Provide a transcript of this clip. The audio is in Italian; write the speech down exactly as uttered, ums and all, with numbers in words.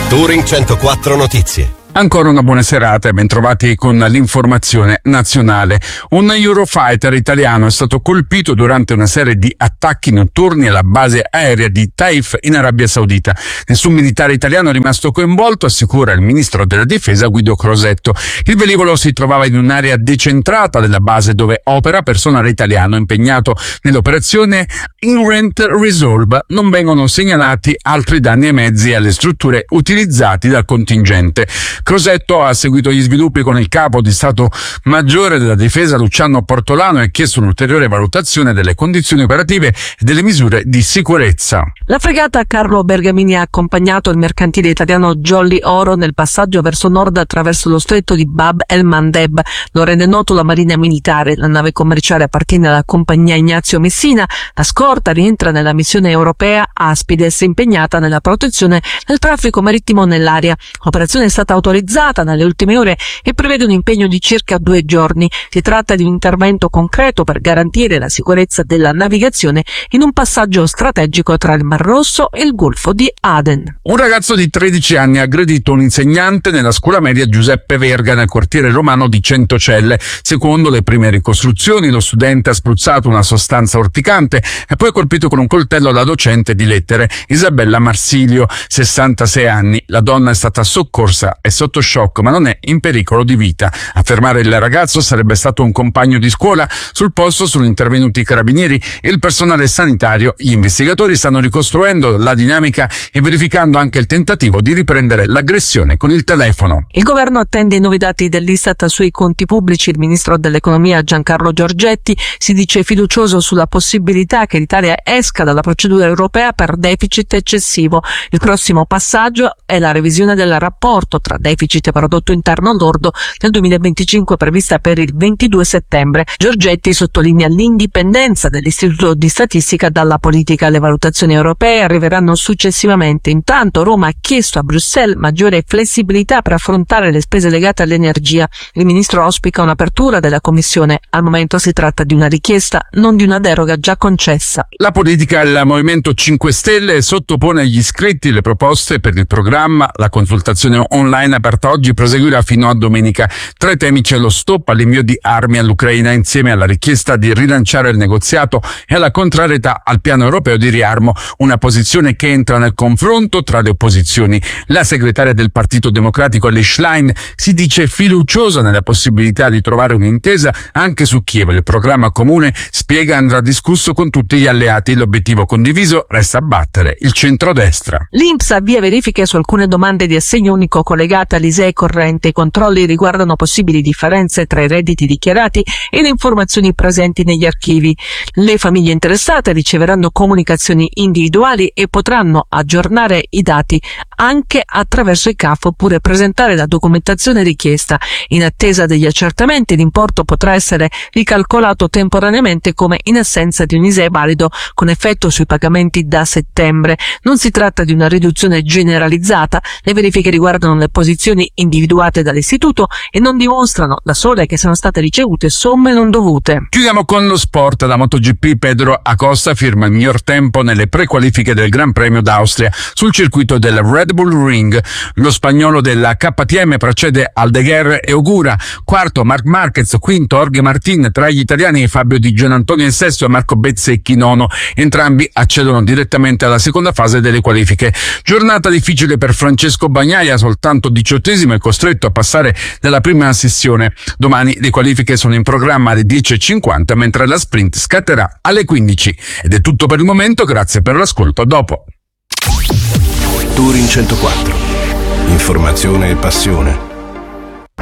Touring centoquattro Notizie. Ancora una buona serata e bentrovati con l'informazione nazionale. Un Eurofighter italiano è stato colpito durante una serie di attacchi notturni alla base aerea di Taif in Arabia Saudita. Nessun militare italiano è rimasto coinvolto, assicura il ministro della difesa Guido Crosetto. Il velivolo si trovava in un'area decentrata della base dove opera personale italiano impegnato nell'operazione Inherent Resolve. Non vengono segnalati altri danni ai mezzi e alle strutture utilizzati dal contingente. Crosetto ha seguito gli sviluppi con il capo di Stato Maggiore della Difesa Luciano Portolano e ha chiesto un'ulteriore valutazione delle condizioni operative e delle misure di sicurezza. La fregata Carlo Bergamini ha accompagnato il mercantile italiano Jolly Oro nel passaggio verso nord attraverso lo stretto di Bab el-Mandeb. Lo rende noto la Marina Militare. La nave commerciale appartiene alla compagnia Ignazio Messina. La scorta rientra nella missione europea Aspides, impegnata nella protezione del traffico marittimo nell'area. L'operazione è stata autorizzata nelle ultime ore e prevede un impegno di circa due giorni. Si tratta di un intervento concreto per garantire la sicurezza della navigazione in un passaggio strategico tra il Mar Rosso e il Golfo di Aden. Un ragazzo di tredici anni ha aggredito un insegnante nella scuola media Giuseppe Verga nel quartiere romano di Centocelle. Secondo le prime ricostruzioni, lo studente ha spruzzato una sostanza urticante e poi colpito con un coltello la docente di lettere Isabella Marsilio, sessantasei anni. La donna è stata soccorsa e sotto shock, ma non è in pericolo di vita. A fermare il ragazzo sarebbe stato un compagno di scuola. Sul posto sono intervenuti i carabinieri e il personale sanitario. Gli investigatori stanno ricostruendo la dinamica e verificando anche il tentativo di riprendere l'aggressione con il telefono. Il governo attende i nuovi dati dell'Istat sui conti pubblici. Il ministro dell'economia Giancarlo Giorgetti si dice fiducioso sulla possibilità che l'Italia esca dalla procedura europea per deficit eccessivo. Il prossimo passaggio è la revisione del rapporto tra deficit e prodotto interno lordo nel duemilaventicinque prevista per il ventidue settembre. Giorgetti sottolinea l'indipendenza dell'Istituto di Statistica dalla politica. Le valutazioni europee arriveranno successivamente. Intanto Roma ha chiesto a Bruxelles maggiore flessibilità per affrontare le spese legate all'energia. Il ministro auspica un'apertura della Commissione. Al momento si tratta di una richiesta, non di una deroga già concessa. La politica il Movimento cinque Stelle sottopone agli iscritti le proposte per il programma. La consultazione online aperta oggi proseguirà fino a domenica. Tra i temi c'è lo stop all'invio di armi all'Ucraina insieme alla richiesta di rilanciare il negoziato e alla contrarietà al piano europeo di riarmo, una posizione che entra nel confronto tra le opposizioni. La segretaria del Partito Democratico Liz Schlein si dice fiduciosa nella possibilità di trovare un'intesa anche su Kiev. Il programma comune, spiega, andrà discusso con tutti gli alleati. L'obiettivo condiviso resta abbattere il centrodestra. L'I N P S avvia verifiche su alcune domande di assegno unico collegate all'I S E E corrente. I controlli riguardano possibili differenze tra i redditi dichiarati e le informazioni presenti negli archivi. Le famiglie interessate riceveranno comunicazioni individuali e potranno aggiornare i dati anche attraverso i C A F oppure presentare la documentazione richiesta. In attesa degli accertamenti, l'importo potrà essere ricalcolato temporaneamente come in assenza di un I S E E valido con effetto sui pagamenti da settembre. Non si tratta di una riduzione generalizzata. Le verifiche riguardano le posizioni individuate dall'istituto e non dimostrano da sole che siano state ricevute somme non dovute. Chiudiamo con lo sport. La MotoGP, Pedro Acosta firma il miglior tempo nelle prequalifiche del Gran Premio d'Austria sul circuito del Red Bull Ring. Lo spagnolo della K T M precede Aldeguer e Ogura, quarto Marc Marquez, quinto Jorge Martin, tra gli italiani Fabio Di Gianantonio in sesto e Marco Bezzecchi nono. Entrambi accedono direttamente alla seconda fase delle qualifiche. Giornata difficile per Francesco Bagnaia, soltanto diciottesimo è costretto a passare dalla prima sessione. Domani le qualifiche sono in programma alle dieci e cinquanta, mentre la sprint scatterà alle quindici. Ed è tutto per il momento, grazie per l'ascolto, a dopo. Touring centoquattro. Informazione e passione.